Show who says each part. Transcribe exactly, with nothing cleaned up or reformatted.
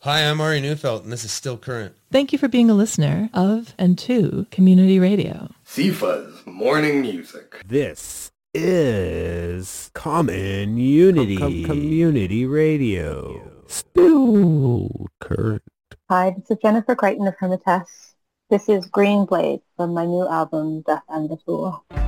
Speaker 1: Hi, I'm Ari Neufeld, and this is Still Current.
Speaker 2: Thank you for being a listener of and to Community Radio.
Speaker 3: C-Fuzz Morning Music.
Speaker 4: This is Common Unity. Com- com- community Radio. Still Current.
Speaker 5: Hi, this is Jennifer Crichton of Hermitage. This is Green Blade from my new album, Death and the Tool.